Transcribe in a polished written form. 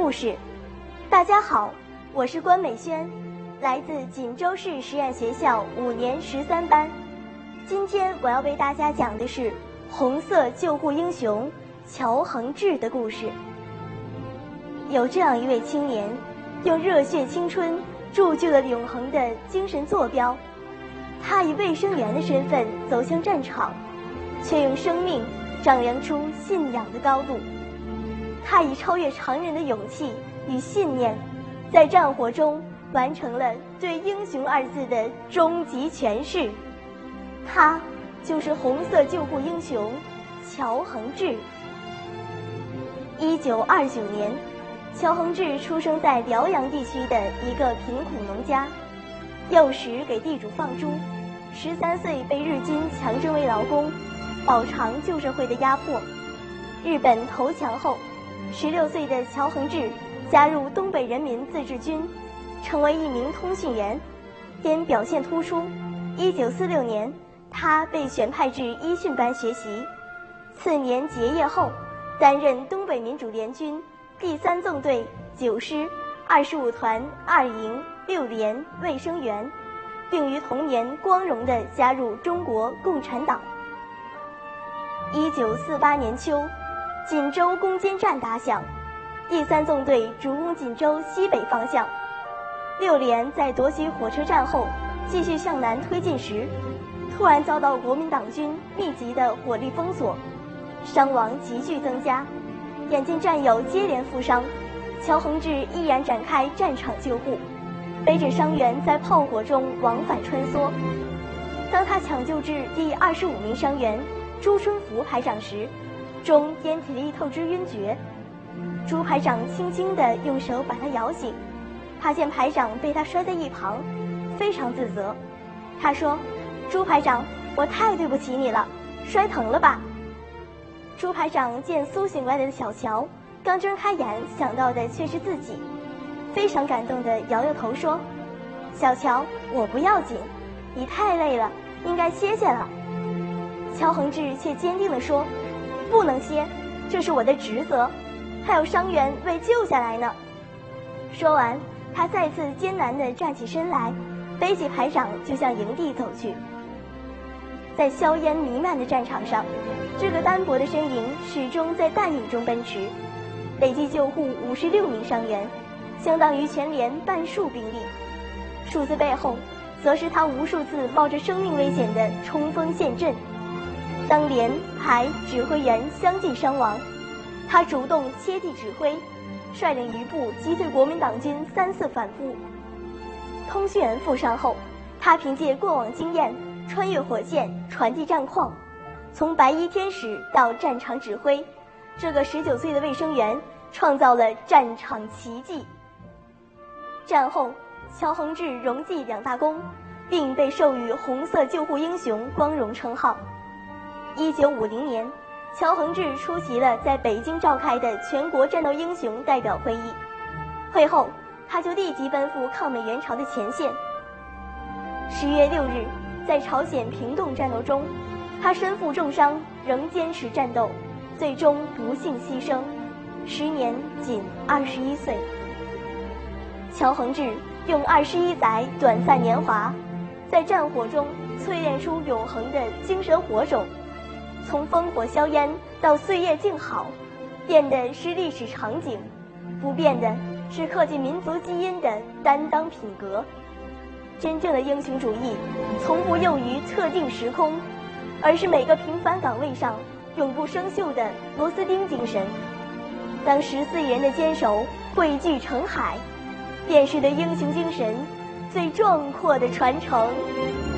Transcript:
故事。大家好，我是关美萱，来自锦州市实验学校5年13班。今天我要为大家讲的是红色救护英雄乔恒志的故事。有这样一位青年，用热血青春铸就了永恒的精神坐标。他以卫生员的身份走向战场，却用生命丈量出信仰的高度。他以超越常人的勇气与信念，在战火中完成了对英雄2字的终极诠释。他就是红色救护英雄乔恒志。1929年，乔恒志出生在辽阳地区的一个贫苦农家，幼时给地主放猪，13岁被日军强征为劳工，饱尝旧社会的压迫。日本投降后，16岁的乔恒志加入东北人民自治军，成为一名通讯员，因表现突出，1946年他被选派至一训班学习。次年结业后，担任东北民主联军第3纵队9师25团2营6连卫生员，并于同年光荣地加入中国共产党。1948年秋，锦州攻坚战打响，第3纵队主攻锦州西北方向。6连在夺取火车站后，继续向南推进时，突然遭到国民党军密集的火力封锁，伤亡急剧增加。眼见战友接连负伤，乔恒志毅然展开战场救护，背着伤员在炮火中往返穿梭。当他抢救至第25名伤员朱春福排长时，中烟体力透支晕厥。朱排长轻轻地用手把他摇醒，他见排长被他摔在一旁，非常自责。他说：“朱排长，我太对不起你了，摔疼了吧？”朱排长见苏醒过来的小乔，刚睁开眼想到的却是自己，非常感动地摇摇头说：“小乔，我不要紧，你太累了，应该歇歇了。”乔恒志却坚定地说：“不能歇，这是我的职责，还有伤员未救下来呢。”说完，他再次艰难地站起身来，背起排长就向营地走去。在硝烟弥漫的战场上，这个单薄的身影始终在弹雨中奔驰，累计救护56名伤员，相当于全连半数兵力。数字背后，则是他无数次冒着生命危险的冲锋陷阵。当连、排、指挥员相继伤亡，他主动切地指挥，率领余部击退国民党军3次反扑。通讯员负伤后，他凭借过往经验，穿越火线传递战况，从白衣天使到战场指挥，这个19岁的卫生员创造了战场奇迹。战后，乔恒志荣记2大功，并被授予红色救护英雄光荣称号。1950年，乔恒志出席了在北京召开的全国战斗英雄代表会议，会后他就立即奔赴抗美援朝的前线。10月6日，在朝鲜平洞战斗中，他身负重伤，仍坚持战斗，最终不幸牺牲，时年仅21岁。乔恒志用21载短暂年华，在战火中淬炼出永恒的精神火种，从烽火硝烟到岁月静好，变的是历史场景，不变的是刻进民族基因的担当品格。真正的英雄主义从不囿于特定时空，而是每个平凡岗位上永不生锈的螺丝钉精神。当14亿人的坚守汇聚成海，便是对英雄精神最壮阔的传承。